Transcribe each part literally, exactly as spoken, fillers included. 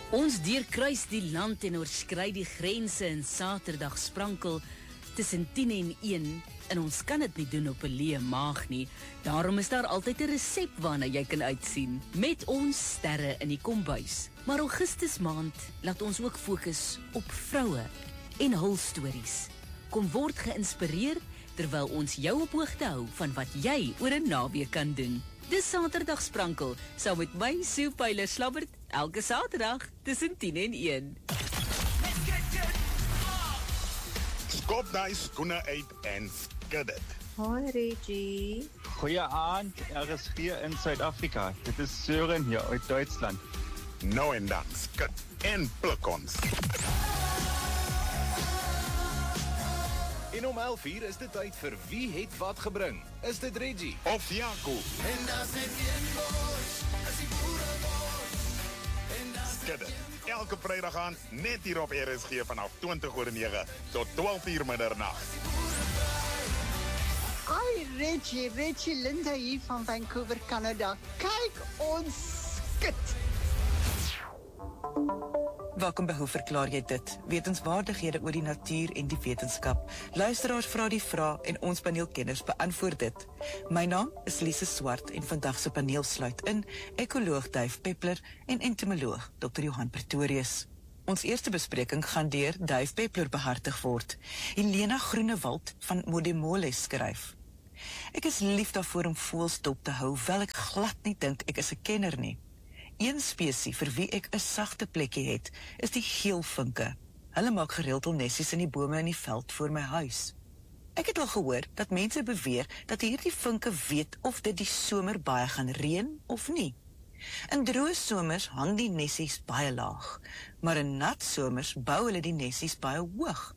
Ons deurkruis die land en oorskry die grense in Saterdag sprankel tussen tien en een, en ons kan dit nie doen op 'n leë maag nie. Daarom is daar altyd 'n resep waarna jy kan uitsien, met ons sterre in die kombuis. Maar Augustus maand laat ons ook fokus op vroue en hul stories. Kom word geïnspireer terwyl ons jou op hoogte hou van wat jy oor 'n naweek kan doen. Dis Saterdag sprankel, saam met my Sue Pyler Slabbert, elke Saterdag tussen tien en een. Skop daai skoene uit en skud dit. Hoi Reggie. Goeie aand, R S G in Suid-Afrika. Dit is Søren hier uit Duitsland. Nou en dan, skud en pluk ons. En om elf uur is dit tyd vir Wie het wat gebring? Is dit Reggie? Of Jaco? En das het een bos, as die boere bos. Skud dit. Elke Vrydag aan, net hier op R S G vanaf twintig oor nege tot twaalf uur middernag. Hi Reggie, Reggie Linda hier van Vancouver, Canada. Kyk ons skit. Welkom by Hoe verklaar jy dit? Wetenswaardighede oor die natuur en die wetenskap. Luisteraars vra die vrae en ons paneelkenners beantwoord dit. My naam is Lise Swart en vandag se paneel sluit in ekoloog Duif Peppler en entomoloog dokter Johan Pretorius. Ons eerste bespreking gaan deur Duif Peppler behartig word. Helena Groenewald van Modimolle skryf: Ek is lief daarvoor om voëls dop te hou, wel ek glad nie dink ek is 'n kenner nie. Een spesie vir wie ek 'n sagte plekkie het, is die geelvinke. Hulle maak gereeld hul nessies in die bome in die veld voor my huis. Ek het al gehoor dat mense beweer dat hierdie vinke weet of dit die somer baie gaan reën of nie. In droë somers hang die nessies baie laag, maar in nat somers bou hulle die nessies baie hoog.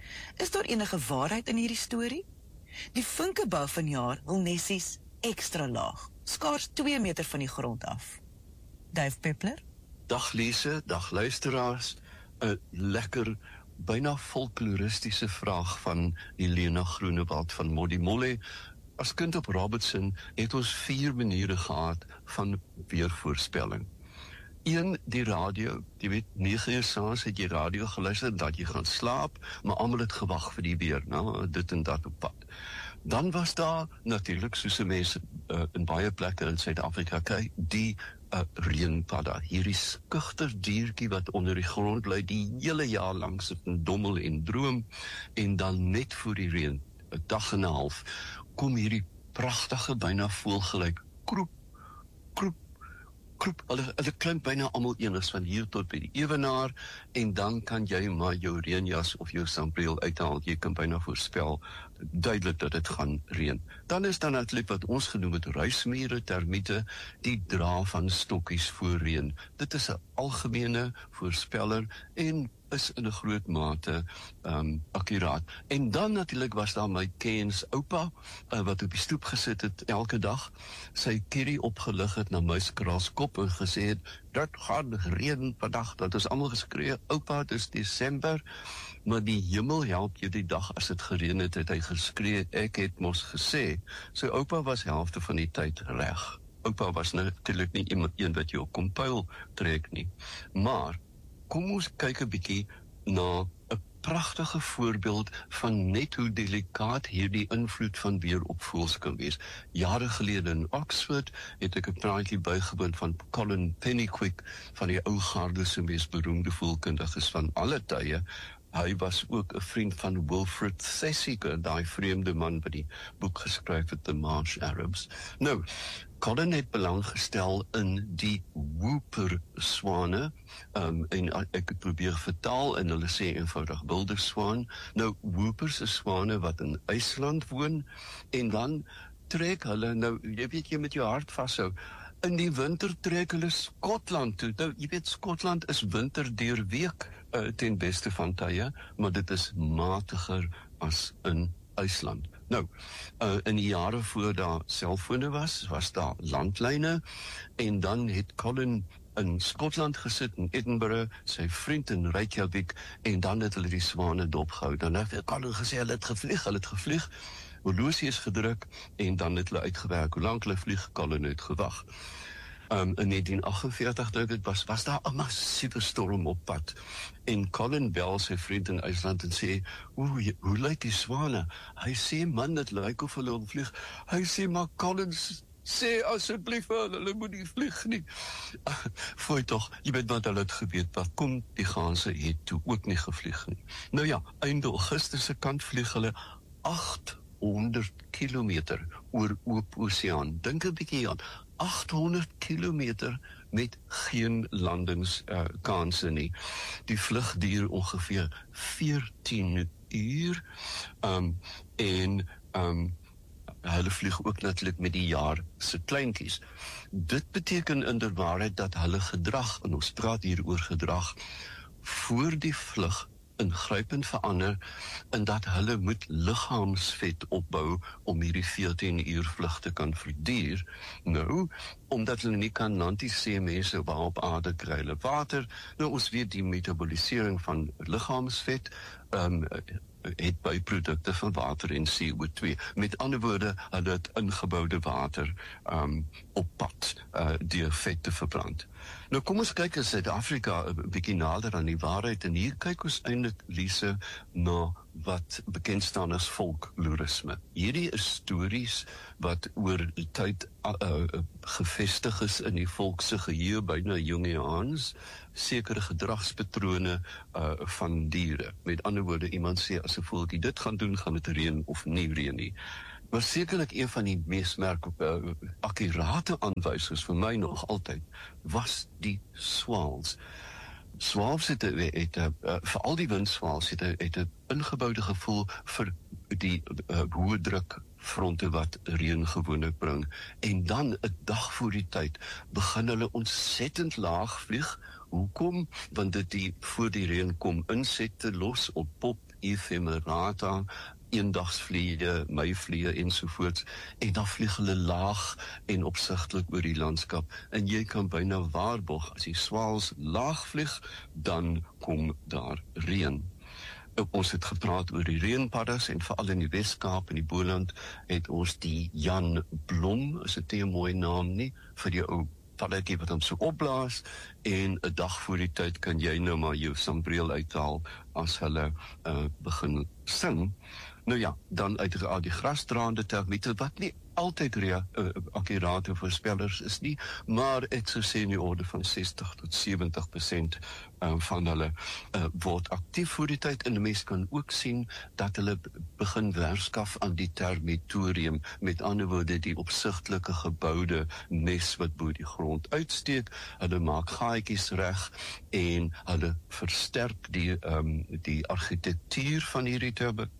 Is daar enige waarheid in hierdie storie? Die vinke bou vanjaar hul nessies ekstra laag, skaars twee meter van die grond af. Duif Peppler? Dag Lise, dag luisteraars. 'n Lekker, byna folkloristiese vraag van Helena Groenewald van Modimolle. As kind op Robertson het ons vier maniere gehad van weervoorspelling. Een, die radio. Jy weet, nege uur saans het jy radio geluister dat jy gaan slaap, maar almal het gewag vir die weer, nou, dit en dat op pad. Dan was daar natuurlik, soos mense uh, in baie plekke in Suid-Afrika kyk, die uh, reënpadda, hierdie skugter diertjie wat onder die grond bly die hele jaar lank sit en dommel en droom, en dan net voor die reën, 'n dag en 'n half, kom hierdie pragtige, byna voelgelyk kroep, kroep, kroep, hulle, hulle klink byna almal enig van hier tot by die ewenaar, en dan kan jy maar jou reënjas of jou sonbril uithaal, jy kan byna voorspel duidelik dat dit gaan reën. Dan is dan natuurlik wat ons genoem het ruismure, termiete, die dra van stokkies voor reën. Dit is 'n algemene voorspeller en is in 'n groot mate um, akkuraat. En dan natuurlik was daar my Kens oupa, uh, wat op die stoep gesit het elke dag, sy kerrie opgelig het na muiskraalskop en gesê het, dit gaan reën vandag, dat is almal geskree, oupa, het is Desember, maar die hemel help jy die dag as het gereën het, het hy geskree, ek het mos gesê, sy oupa was helfte van die tyd reg. Oupa was natuurlik nie iemand een wat jy op kom puil trek nie, maar kom ons kyk 'n bietjie na 'n pragtige voorbeeld van net hoe delikaat hierdie invloed van weer op voëls kan wees. Jare gelede in Oxford het ek 'n praatjie bygewoon van Colin Pennyquick, van die ou garde se mees beroemde voëlkundiges van alle tye. Hy was ook 'n vriend van Wilfred Thesiger, daai vreemde man wat die boek geskryf het, The Marsh Arabs. Nou, Colin het belang gestel in die whooper-swane, um, en ek het probeer vertaal en hulle sê eenvoudig wilderswaan. Nou, whoopers is swane wat in IJsland woon, en dan trek hulle, nou, jy weet jy met jou hart vashou, in die winter trek hulle Skotland toe. Nou, jy weet, Skotland is winter deurweek uh, ten beste van tye, maar dit is matiger as in IJsland. Nou, uh, in die jare voor daar selfone was, was daar landlyne, en dan het Colin in Skotland gesit, in Edinburgh, sy vriend in Reykjavik, en dan het hulle die swane dopgehou. Dan het Colin gesê, hulle het gevlieg, hulle het gevlieg, horlosie is gedruk, en dan het hulle uitgewerk, hoe lang hulle vlieg, Colin het gewag. Um, in negentien agt en veertig dink ek was, was daar 'n massiewe storm op pad. En Colin bel sy vriend in IJsland en sê, hoe, hoe lyk die swane? Hy sê, man, dit lyk of hulle vlieg. Hy sê, maar Colin, sê asseblief hulle, hulle moet nie vlieg nie. Fooi tog, jy weet wat hulle het geweet, wat kom die ganse het toe ook nie gevlieg nie. Nou ja, einde Augustus se kant vlieg hulle agthonderd kilometer oor oop oseaan. Dink 'n bietjie aan, agthonderd kilometer met geen landingskanse uh, nie. Die vlug duur ongeveer veertien uur um, en um, hulle vlieg ook natuurlik met die jaar se kleintjies. Dit beteken inderwaarheid dat hulle gedrag, en ons praat hier oor gedrag, voor die vlug ingrypend verander en dat hulle moet liggaamsvet opbou om hierdie veertien uur vlug te kan verduur. Nou, omdat hulle nie kan land, die sê mense waar op aarde kry hulle water. Nou, ons weet die metabolisering van liggaamsvet um, het byprodukte van water en C O twee. Met ander woorde, hulle het ingeboude water um, op pad uh, deur vet te verbrand. Nou kom ons kyk in Suid-Afrika 'n bietjie nader aan die waarheid en hier kyk ons eintlik, Lise, na wat bekend staan as folklorisme. Hierdie is stories wat oor die tyd uh, uh, gevestig is in die volk se geheue byna jongejaans, sekere gedragspatrone uh, van diere. Met ander woorde, iemand sê as 'n voeltjie dit gaan doen, gaan dit reën of nie reën nie. Maar sekerlik een van die mees merk uh, akkurate aanwysers vir my nog altyd was die swals. Swals het, het uh, vir al die windswals het, het 'n ingeboude gevoel vir die uh, hoë druk fronte wat reën gewoonlik bring. En dan 'n dag voor die tyd begin hulle ontsettend laag vlieg. Hoekom? Want dit die voor die reën kom insette los op pop, ephemerata, eendagsvliee, meivliee ensovoorts, en dan vlieg hulle laag en opsigtelik oor die landskap, en jy kan byna waarborg, as die swals laag vlieg, dan kom daar reën. Ons het gepraat oor die reënpaddas, en veral in die Wes-Kaap en die Boland, het ons die Jan Blom, is dit nie 'n mooi naam nie, vir die ou paddatjie wat hom so opblaas, en 'n dag voor die tyd kan jy nou maar jou sambreel uithaal, as hulle uh, begin sing. Nou ja, dan uiteraard die grasdraande termiete, wat nie altyd rea, uh, akkurate voorspellers is nie, maar ek sou sê in die orde van sestig tot sewentig persent uh, van hulle uh, word aktief voor die tyd, en die mens kan ook sien dat hulle begin werskaf aan die termitorium, met ander woorde die opsigtelike geboude nes wat bo die grond uitsteek, hulle maak gaatjies reg, en hulle versterk die, um, die argitektuur van hierdie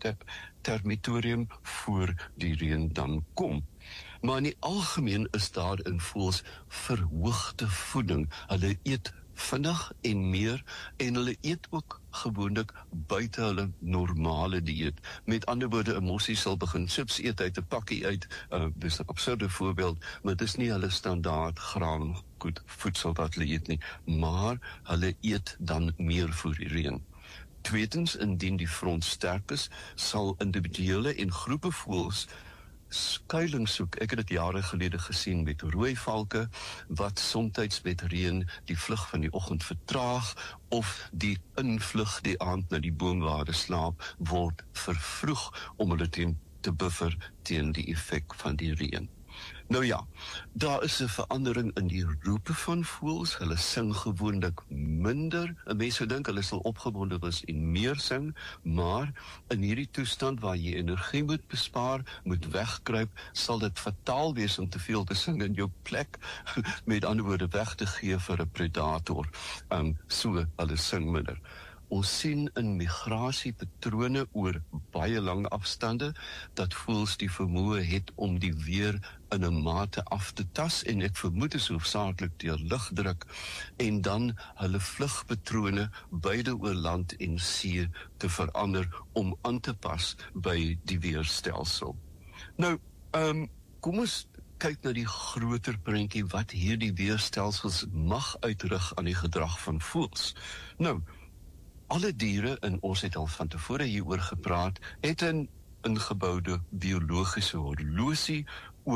termitorium voor die reën dan kom. Maar in die algemeen is daar in voëls verhoogde voeding. Hulle eet vinnig en meer, en hulle eet ook gewoonlik buite hulle normale dieet. Met ander woorde, 'n mossie sal begin chips eet uit 'n pakkie uit, uh, dis 'n absurde voorbeeld, maar dis nie hulle standaard graan goed voedsel wat hulle eet nie, maar hulle eet dan meer voor die reën. Tweedens, indien die front sterk is, sal individuele en groepe voëls skuilings soek. Ek het dit jare gelede gesien met rooi valke, wat soms met reën die vlug van die oggend vertraag, of die invlug die aand na die boom waar hulle slaap, word vervroeg om hulle teen te buffer teen die effek van die reën. Nou ja, daar is 'n verandering in die roepe van voëls. Hulle sing gewoonlik minder. 'n Mens sou dink hulle sal opgewonde wees en meer sing, maar in hierdie toestand waar jy energie moet bespaar, moet wegkruip, sal dit fataal wees om te veel te sing in jou plek, met ander woorde weg te gee vir 'n predator. Um, so hulle sing minder. Ons sien in migrasiepatrone oor baie lang afstande dat voëls die vermoë het om die weer in 'n mate af te tas, en ek vermoed is hoofsaaklik deur lugdruk, en dan hulle vlugpatrone beide oor land en see te verander om aan te pas by die weerstelsel. Nou, um, kom ons kyk na die groter prentjie wat hierdie weerstelsels mag uitrig aan die gedrag van voëls. Nou, alle diere, en ons het al van tevore hieroor gepraat, het 'n ingeboude biologiese horlosie, ook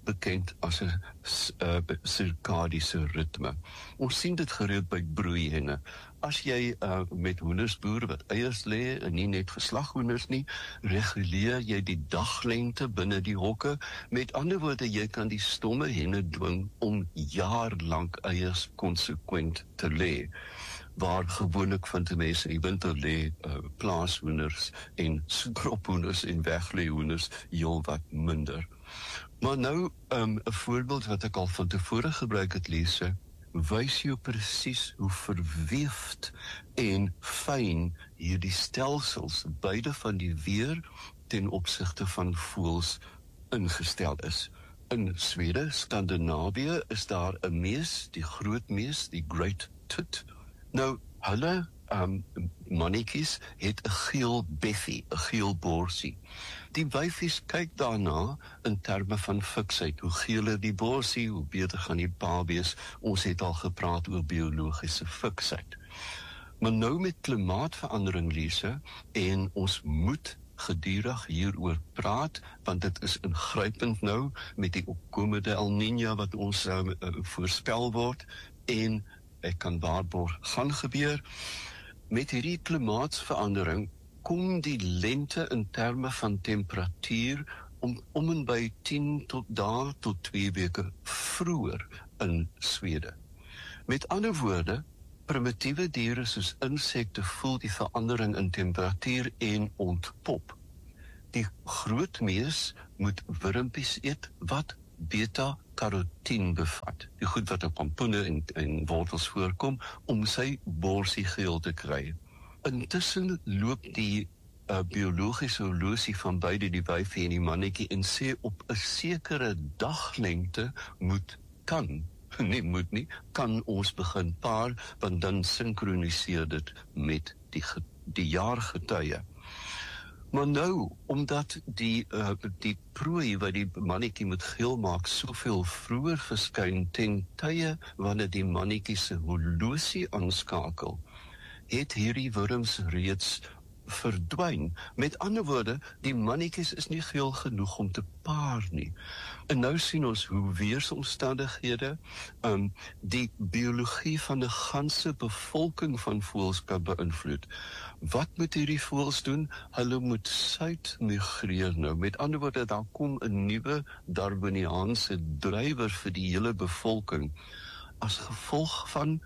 bekend as 'n uh, sirkadiese ritme. Ons sien dit gereeld by broeihenne. As jy uh, met hoenders boer wat eiers lê en nie net geslaghoenders nie, reguleer jy die daglengte binne die hokke. Met ander woorde, jy kan die stomme henne dwing om jaarlang eiers konsekwent te lê. Waar gewoonlik vind mense in die winter lê uh, plaashoenders en skrophoenders en wegleehoenders heel wat minder. Maar nou, 'n um, voorbeeld wat ek al van tevore gebruik het, Lise, wys jou presies hoe verweefd en fyn hierdie stelsels, beide van die weer ten opsigte van voëls ingestel is. In Swede, Skandinawië, is daar 'n mees, die groot mees, die great tit. Nou, hulle um, mannetjies het 'n geel beffie, 'n geel borsie. Die wyfies kyk daarna in terme van fiksheid. Hoe geeler die borsie, hoe beter gaan die pa wees. Ons het al gepraat oor biologiese fiksheid. Maar nou met klimaatverandering, Lise, en ons moet gedurig hieroor praat, want dit is ingrypend nou met die opkomende El Niño wat ons uh, uh, voorspel word, en ek kan waarborg gaan gebeur. Met hierdie klimaatsverandering kom die lente in terme van temperatuur om, om en by tien tot dae tot twee weke vroeër in Swede. Met ander woorde, primitiewe diere soos insekte voel die verandering in temperatuur en ontpop. Die groot mees moet wurmpies eet wat beta-karotien bevat, die goed wat in pompoene en, en wortels voorkom, om sy borsie geel te kry. Intussen loop die uh, biologiese horlosie van beide die wyfie en die mannetjie en sê op 'n sekere daglengte moet kan, nee moet nie, kan ons begin paar, want dan synkroniseer dit met die, die jaargetye. Maar nou, omdat die, uh, die prooi wat die mannetjie moet geel maak, soveel vroeër verskyn ten tye wanneer die mannetjie se horlosie aanskakel, het hierdie wurms reeds verdwyn. Met ander woorde, die mannetjies is nie geel genoeg om te paar nie. En nou sien ons hoe weersomstandighede um, die biologie van 'n ganse bevolking van voëls kan beïnvloed. Wat moet hierdie voëls doen? Hulle moet suid migreer nou. Met ander woorde, daar kom 'n nuwe Darwiniaanse drywer vir die hele bevolking as gevolg van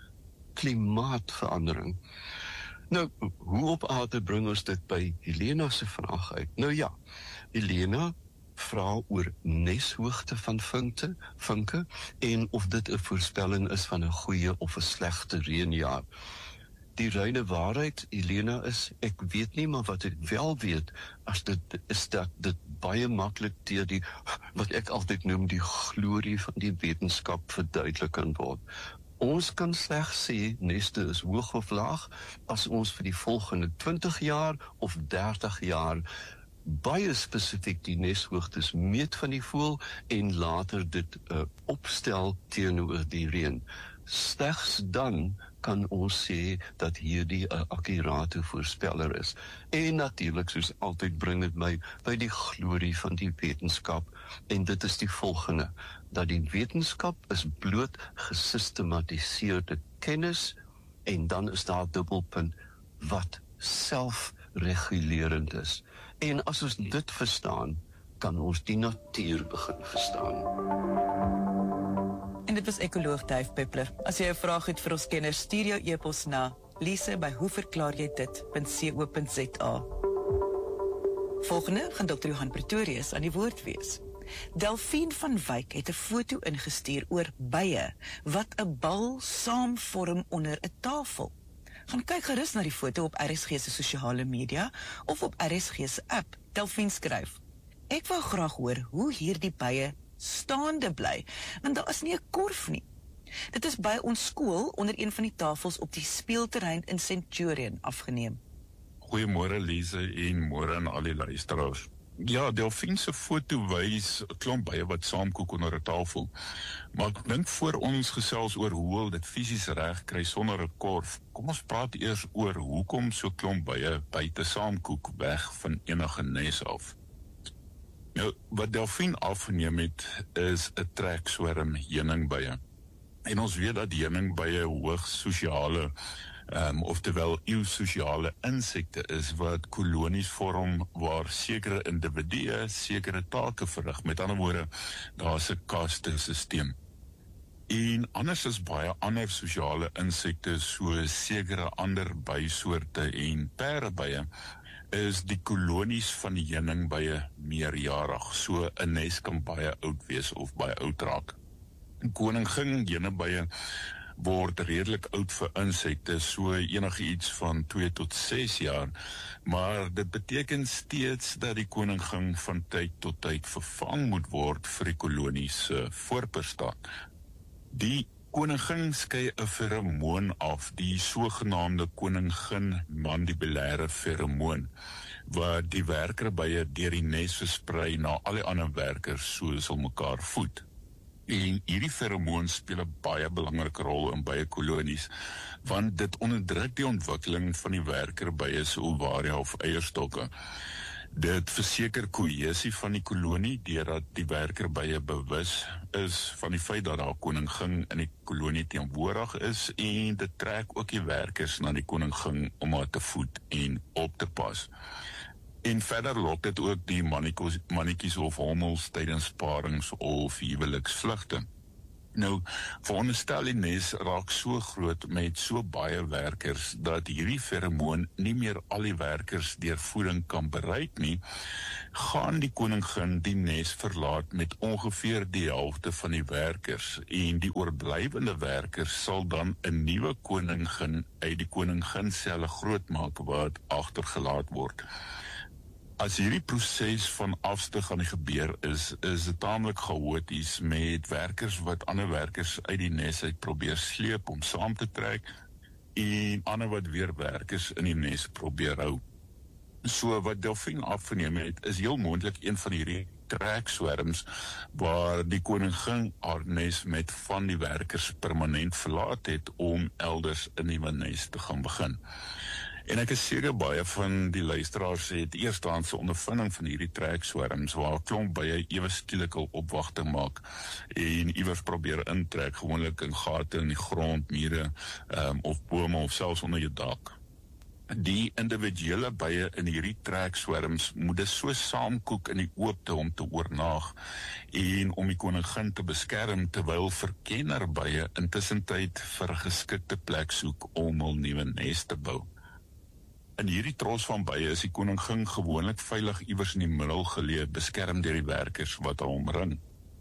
klimaatverandering. Nou, hoe op aarde bring ons dit by Helena se vraag uit? Nou ja, Helena vra oor neshoogte van vinke, vinke en of dit 'n voorspelling is van 'n goeie of 'n slegte reënjaar. Die reine waarheid, Helena, is, ek weet nie, maar wat ek wel weet, as dit is dat dit baie maklik deur die, wat ek altyd noem, die glorie van die wetenskap verduidelik kan word. Ons kan slegs sê, neste is hoog of laag, as ons vir die volgende twintig jaar of dertig jaar baie spesifiek die neshoogtes meet van die voël en later dit uh, opstel teenoor die reën. Slegs dan kan ons sê dat hierdie 'n akkurate voorspeller is. En natuurlik, soos altyd, bring dit my by die glorie van die wetenskap, en dit is die volgende, dat die wetenskap is bloot gesistematiseerde kennis, en dan is daar dubbelpunt wat selfregulerend is. En as ons dit verstaan, kan ons die natuur begin verstaan. En dit was ekoloog Dave Peppler. As jy 'n vraag het vir ons kenners, stuur jou e-pos na lise by hoe verklaar jy dit punt co punt za. Volgende gaan dokter Johan Pretorius aan die woord wees. Delphine van Wyk het 'n foto ingestuur oor bye wat 'n bal saamvorm onder 'n tafel. Gaan kyk gerus na die foto op R S G se sosiale media of op R S G se app. Delphine skryf: Ek wou graag hoor hoe hierdie bye staande bly, want daar is nie 'n korf nie. Dit is by ons skool onder een van die tafels op die speelterrein in Centurion afgeneem. Goeiemôre Lise en môre aan al die luisteraars. Ja, Delphine se foto wys 'n klomp bye wat saamkoek onder 'n tafel. Maar ek dink voor ons gesels oor hoe hulle dit fisies reg kry sonder 'n korf, kom ons praat eers oor hoekom so klomp bye buite saamkoek weg van enige nes af. Nou, wat Delphine afgeneem het, is 'n trekswerm heuningbye. En ons weet dat heuningbye hoog sosiale, um, oftewel eusosiale insekte is, wat kolonies vorm waar sekere individue sekere take verrig. Met ander woorde, daar is 'n kaste-sisteem. En anders is baie ander sosiale insekte, so sekere ander bysoorte en perdebye, is die kolonies van die heuningbye meerjarig. So 'n nes kan baie oud wees of baie oud raak. Koningin heuningmbye word redelik oud vir insekte, so enige iets van twee tot ses jaar, maar dit beteken steeds dat die koningin van tyd tot tyd vervang moet word vir die kolonies se voortbestaan. Die koningin skei 'n feromoon af, die sogenaamde koningin mandibulaire feromoon, wat die werkerbye deur die nes versprei na al die ander werkers soos hulle mekaar voed. En hierdie feromoon speel 'n baie belangrike rol in baie kolonies, want dit onderdruk die ontwikkeling van die werkerbye se ovaria of eierstokke. Dit verseker kohesie van die kolonie deurdat die werkerbye bewus is van die feit dat daar 'n koningin in die kolonie teenwoordig is, en dit trek ook die werkers na die koningin om haar te voed en op te pas. En verder lok dit ook die mannetjies, mannetjies of hommels tydens parings of huweliksvlugte. Nou, veronderstel die nes raak so groot met so baie werkers dat hierdie feromoon nie meer al die werkers deur voeding kan bereik nie, gaan die koningin die nes verlaat met ongeveer die helfte van die werkers, en die oorblywende werkers sal dan 'n nuwe koningin uit die koninginselle grootmaak wat agtergelaat word. As hierdie proses van afstyg aan die gebeur is, is dit taamlik chaoties met werkers wat ander werkers uit die nes uit probeer sleep om saam te trek, en ander wat weer werkers in die nes probeer hou. So wat Delphine afgeneem het, is heel moontlik een van hierdie trekswerms waar die koningin haar nes met van die werkers permanent verlaat het om elders 'n nuwe nes te gaan begin. En ek is seker baie van die luisteraars het eerstehandse ondervinding van hierdie trekswerms waar 'n klomp bye ewe skielik al opwagting maak en iewers probeer intrek, gewoonlik in gate in die grond, mure um, of bome of selfs onder jou dak. Die individuele bye in hierdie trekswerms moet dus so saamkoek in die oopte om te oornaag en om die koningin te beskerm, terwyl verkenner bye intussen tyd vir 'n geskikte plek soek om hul nuwe nes te bou. In hierdie tros van bye is die koningin gewoonlik veilig iewers in die middel geleë, beskerm deur die werkers wat haar omring.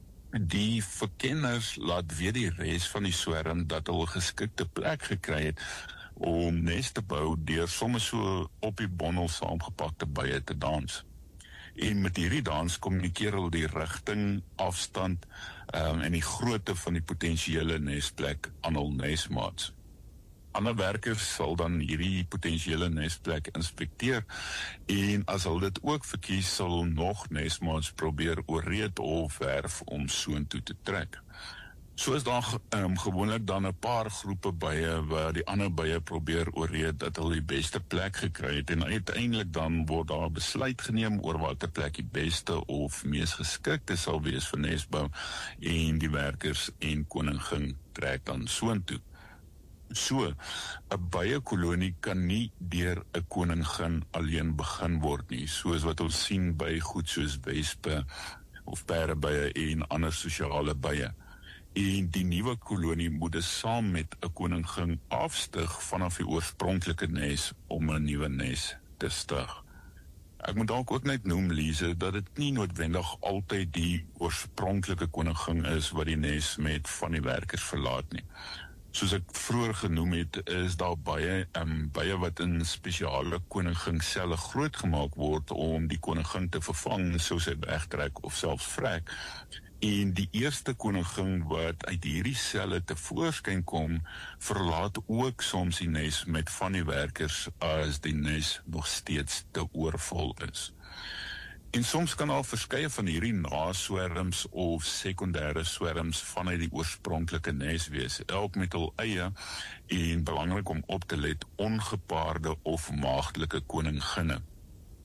Die verkenners laat weet die res van die swerm dat hulle 'n geskikte plek gekry het om nes te bou deur sommer so op die bondel saamgepakte bye te dans. En met hierdie dans kommunikeer hulle die rigting, afstand um, en die grootte van die potensiële nesplek aan hul nesmaats. Ander werkers sal dan hierdie potensiële nesplek inspekteer, en as hulle dit ook verkies, sal hulle nog nesmaats probeer oorreed of werf om soontoe te trek. So is daar um, gewoonlik dan 'n paar groepe bye waar die ander bye probeer oorreed dat hulle die beste plek gekry het, en uiteindelik dan word daar besluit geneem oor watter plek die beste of mees geskikte sal wees vir nesbou, en die werkers en koningin trek dan soontoe. So, 'n bye-kolonie kan nie deur 'n koningin alleen begin word nie, soos wat ons sien by goed soos wespe of perdebye en ander sosiale bye. En die nuwe kolonie moet dus saam met 'n koningin afstyg vanaf die oorspronklike nes om 'n nuwe nes te stig. Ek moet dalk ook net noem, Lise, dat dit nie noodwendig altyd die oorspronklike koningin is wat die nes met van die werkers verlaat nie. Soos ek vroeër genoem het, is daar baie um, baie wat in spesiale koninginselle grootgemaak word om die koningin te vervang, soos hy wegtrek of selfs vrek. En die eerste koningin wat uit hierdie selle tevoorskyn kom, verlaat ook soms die nes met van die werkers as die nes nog steeds te oorvol is. En soms kan al verskeie van hierdie naswerms of sekondêre swerms vanuit die oorspronklike nes wees, elk met hul eie en belangrik om op te let ongepaarde of maagdelike koninginne.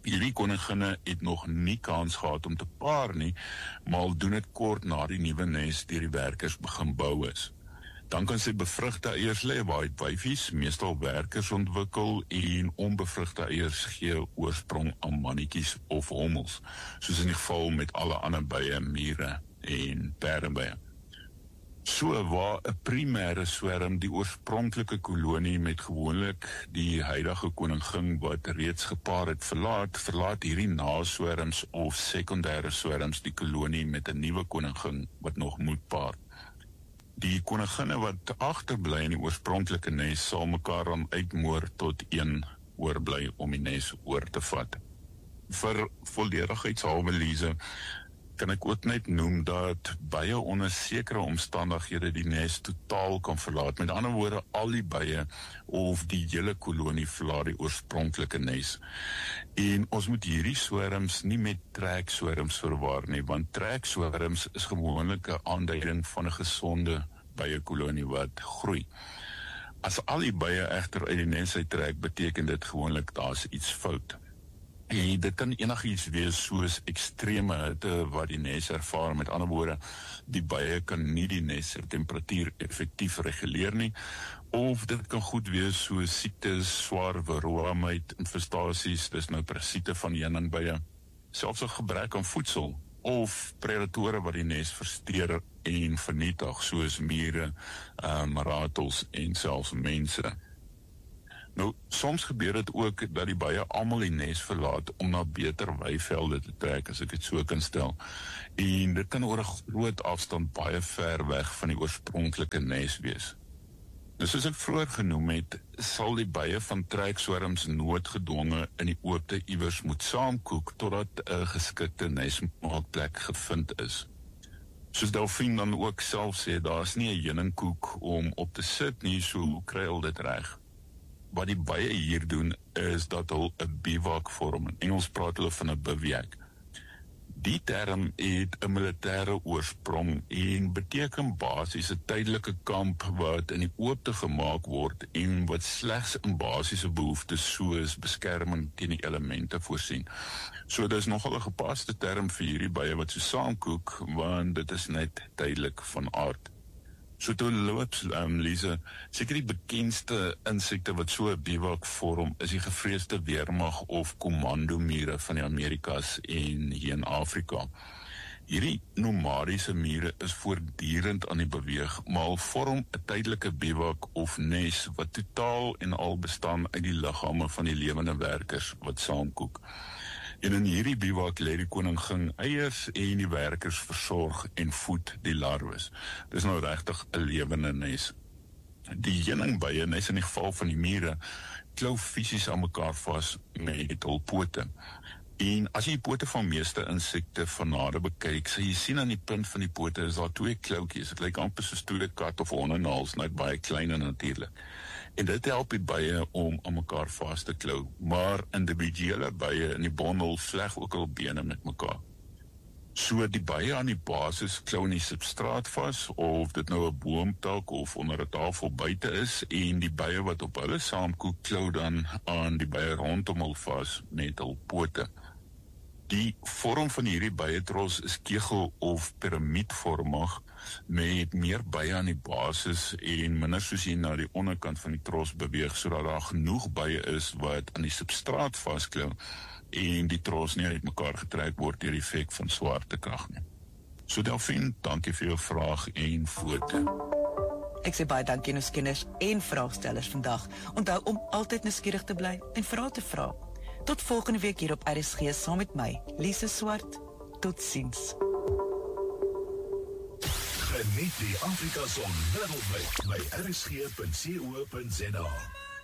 Hierdie koninginne het nog nie kans gehad om te paar nie, maar doen dit kort na die nuwe nes deur die werkers begin bou is. Dan kan sy bevrugte eiers lê waar die wyfies meestal werkers ontwikkel en onbevrugte eiers gee oorsprong aan mannetjies of hommels, soos in die geval met alle ander bye, mure en perdebye. So waar 'n primêre swerm die oorspronklike kolonie met gewoonlik die huidige koningin wat reeds gepaar het verlaat, verlaat hierdie naswerms of sekondêre swerms die kolonie met 'n nuwe koningin wat nog moet paar. Die koninginne wat agterbly in die oorspronklike nes sal mekaar dan uitmoor tot een oorbly om die nes oor te vat. Vir volledigheidshalwe, Lise, kan ek ook net noem dat bye onder sekere omstandighede die nes totaal kan verlaat. Met ander woorde, al die bye of die hele kolonie verlaat die oorspronklike nes. En ons moet hierdie swerms nie met trekswerms verwar nie, want trekswerms is gewoonlik 'n aanduiding van 'n gesonde bye-kolonie wat groei. As al die bye egter uit die nes uittrek, beteken dit gewoonlik daar's iets fout. En dit kan enigiets wees soos ekstreme hitte wat die nes ervaar. Met ander woorde, die bye kan nie die nes temperatuur effektief reguleer nie, of dit kan goed wees soos siektes, swaar verroamheid, infestasies, dis nou parasiete van heuningbye, selfs 'n gebrek aan voedsel, of predatore wat die nes versteur en vernietig, soos mure, um, ratels en selfs mense. Nou, soms gebeur dit ook dat die bye almal die nes verlaat om na beter weivelde te trek, as ek dit so kan stel. En dit kan oor 'n groot afstand baie ver weg van die oorspronklike nes wees. Nou, soos ek vroeër genoem het, sal die bye van trekswerms noodgedwonge in die oopte iewers moet saamkoek totdat 'n geskikte nesmaakplek gevind is. Soos Delphine dan ook self sê, daar is nie 'n heuningkoek om op te sit nie, so hoe kry hulle dit reg? Wat die bye hier doen, is dat hulle 'n bivak vorm. In Engels praat hulle van 'n bivouac. Die term het 'n militêre oorsprong en beteken basies 'n tydelike kamp wat in die oopte gemaak word en wat slegs in basiese behoeftes soos beskerming teen die elemente voorsien. So dis nogal 'n gepaste term vir hierdie bye wat so saamkoek, want dit is net tydelik van aard. So toe loops, um, Lise, seker die bekendste insekte wat so 'n bivak vorm, is die gevreesde weermag of kommandomure van die Amerikas en hier in Afrika. Hierdie nomadiese mure is voortdurend aan die beweeg, maar vorm 'n tydelike bivak of nes wat totaal en al bestaan uit die liggame van die lewende werkers wat saamkoek. En in hierdie bivak lê die koningin eiers en die werkers versorg en voed die larwes. Dis nou regtig 'n lewende nes. Die heuningbye, nes in die geval van die mure, klou fisies aan mekaar vas met hul pote. En as jy die pote van meeste insekte van nader bekyk, sal jy sien aan die punt van die pote is daar twee kloutjies. Dit lyk amper soos twee kat of hondennaels, net baie kleiner natuurlik. En dit help die bye om aan mekaar vas te klou, maar individuele bye in die bondel vleg ook al bene met mekaar. So die bye aan die basis klou in die substraat vas, of dit nou 'n boomtak of onder 'n tafel buite is, en die bye wat op hulle saamkoek klou dan aan die bye rondom hul vas met hul pote. Die vorm van hierdie byetros is kegel of piramiedvormig, met meer bye aan die basis en minder soos jy na die onderkant van die tros beweeg, sodat daar genoeg bye is wat aan die substraat vasklou en die tros nie uit mekaar getrek word deur die effek van swaartekrag nie. So Delphine, dankie vir jou vraag en foto. Ek sê baie dankie aan ons kenners en vraagstellers vandag. Onthou om altyd nuuskierig te bly en vrae te vra. Tot volgende week hier op R S G saam met my, Lise Swart. Totsiens. Geniet die Afrika Son wêreldwyd by r s g punt co punt za.